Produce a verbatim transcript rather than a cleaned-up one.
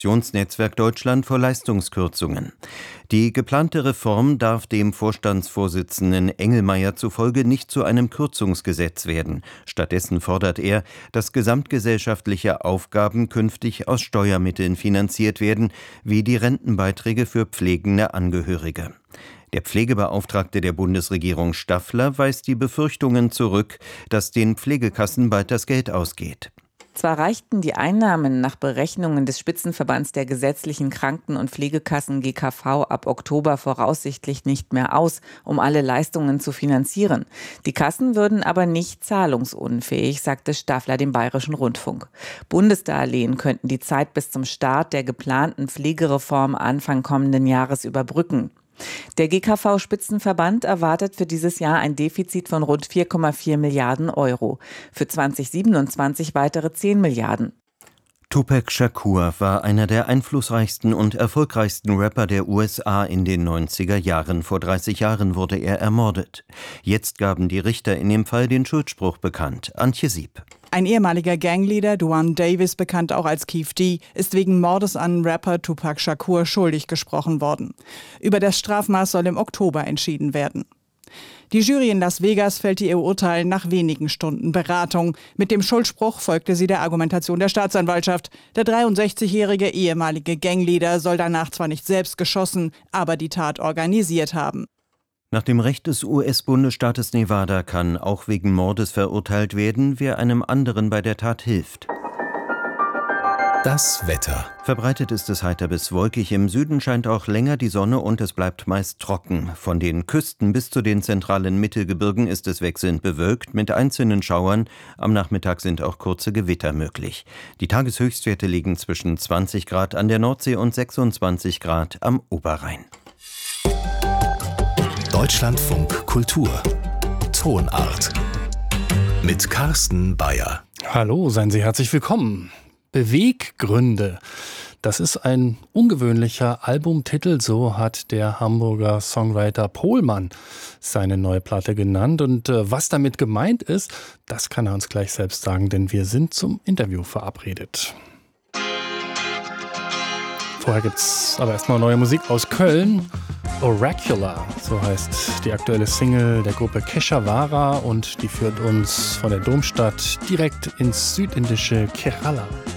Aktionsnetzwerk Deutschland vor Leistungskürzungen. Die geplante Reform darf dem Vorstandsvorsitzenden Engelmeier zufolge nicht zu einem Kürzungsgesetz werden. Stattdessen fordert er, dass gesamtgesellschaftliche Aufgaben künftig aus Steuermitteln finanziert werden, wie die Rentenbeiträge für pflegende Angehörige. Der Pflegebeauftragte der Bundesregierung Staffler weist die Befürchtungen zurück, dass den Pflegekassen bald das Geld ausgeht. Zwar reichten die Einnahmen nach Berechnungen des Spitzenverbands der gesetzlichen Kranken- und Pflegekassen G K V ab Oktober voraussichtlich nicht mehr aus, um alle Leistungen zu finanzieren. Die Kassen würden aber nicht zahlungsunfähig, sagte Staffler dem Bayerischen Rundfunk. Bundesdarlehen könnten die Zeit bis zum Start der geplanten Pflegereform Anfang kommenden Jahres überbrücken. Der G K V-Spitzenverband erwartet für dieses Jahr ein Defizit von rund vier Komma vier Milliarden Euro. Für zweitausendsiebenundzwanzig weitere zehn Milliarden. Tupac Shakur war einer der einflussreichsten und erfolgreichsten Rapper der U S A in den neunziger Jahren. Vor dreißig Jahren wurde er ermordet. Jetzt gaben die Richter in dem Fall den Schuldspruch bekannt. Antje Sieb. Ein ehemaliger Gangleader, Duane Davis, bekannt auch als Keef D, ist wegen Mordes an Rapper Tupac Shakur schuldig gesprochen worden. Über das Strafmaß soll im Oktober entschieden werden. Die Jury in Las Vegas fällte ihr Urteil nach wenigen Stunden Beratung. Mit dem Schuldspruch folgte sie der Argumentation der Staatsanwaltschaft. Der dreiundsechzigjährige ehemalige Gangleader soll danach zwar nicht selbst geschossen, aber die Tat organisiert haben. Nach dem Recht des U S-Bundesstaates Nevada kann auch wegen Mordes verurteilt werden, wer einem anderen bei der Tat hilft. Das Wetter. Verbreitet ist es heiter bis wolkig. Im Süden scheint auch länger die Sonne und es bleibt meist trocken. Von den Küsten bis zu den zentralen Mittelgebirgen ist es wechselnd bewölkt mit einzelnen Schauern. Am Nachmittag sind auch kurze Gewitter möglich. Die Tageshöchstwerte liegen zwischen zwanzig Grad an der Nordsee und sechsundzwanzig Grad am Oberrhein. Deutschlandfunk Kultur. Tonart. Mit Carsten Bayer. Hallo, seien Sie herzlich willkommen. Beweggründe. Das ist ein ungewöhnlicher Albumtitel, so hat der Hamburger Songwriter Pohlmann seine neue Platte genannt. Und äh, was damit gemeint ist, das kann er uns gleich selbst sagen, denn wir sind zum Interview verabredet. Vorher gibt's aber erstmal neue Musik aus Köln. Oracular, so heißt die aktuelle Single der Gruppe Keshavara und die führt uns von der Domstadt direkt ins südindische Kerala.